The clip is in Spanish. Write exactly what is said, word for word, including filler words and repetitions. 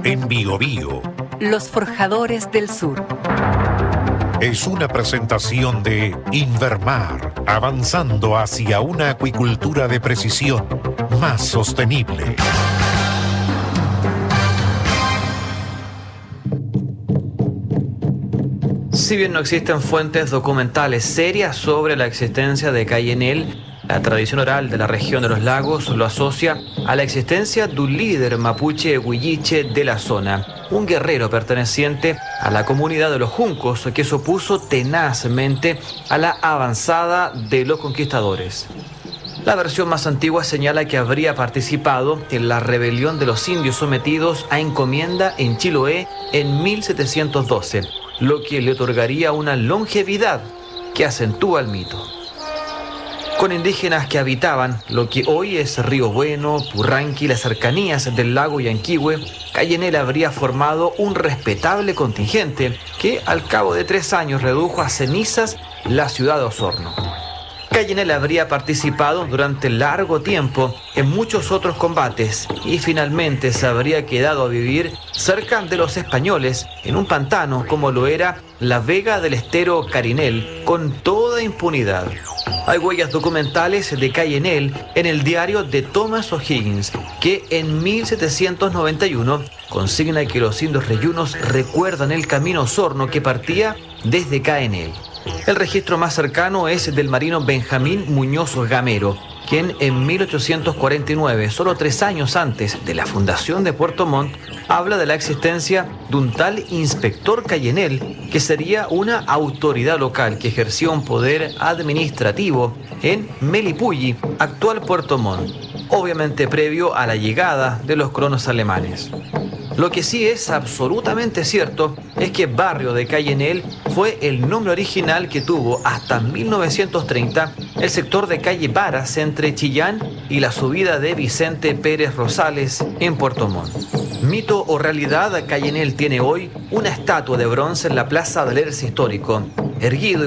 en Biobío. Los Forjadores del Sur. Es una presentación de Invermar, avanzando hacia una acuicultura de precisión más sostenible. Si bien no existen fuentes documentales serias sobre la existencia de Cayenel, la tradición oral de la región de los lagos lo asocia a la existencia de un líder mapuche huilliche de la zona, un guerrero perteneciente a la comunidad de los Juncos que se opuso tenazmente a la avanzada de los conquistadores. La versión más antigua señala que habría participado en la rebelión de los indios sometidos a encomienda en Chiloé en mil setecientos doce, lo que le otorgaría una longevidad que acentúa el mito. Con indígenas que habitaban lo que hoy es Río Bueno, Purranqui y las cercanías del lago Yanquihue, Cayenel habría formado un respetable contingente que al cabo de tres años redujo a cenizas la ciudad de Osorno. Cayenel habría participado durante largo tiempo en muchos otros combates y finalmente se habría quedado a vivir cerca de los españoles en un pantano como lo era la Vega del Estero Carinel con toda impunidad. Hay huellas documentales de Cayenel en el diario de Thomas O'Higgins, que en mil setecientos noventa y uno consigna que los indios reyunos recuerdan el camino a Osorno que partía desde Cayenel. El registro más cercano es del marino Benjamín Muñoz Gamero, quien en mil ochocientos cuarenta y nueve, solo tres años antes de la fundación de Puerto Montt, habla de la existencia de un tal inspector Cayenel, que sería una autoridad local que ejercía un poder administrativo en Melipulli, actual Puerto Montt, obviamente previo a la llegada de los colonos alemanes. Lo que sí es absolutamente cierto es que Barrio de Cayenel fue el nombre original que tuvo hasta mil novecientos treinta el sector de calle Varas entre Chillán y la subida de Vicente Pérez Rosales en Puerto Montt. Mito o realidad, Cayenel tiene hoy una estatua de bronce en la Plaza del Erce Histórico, erguido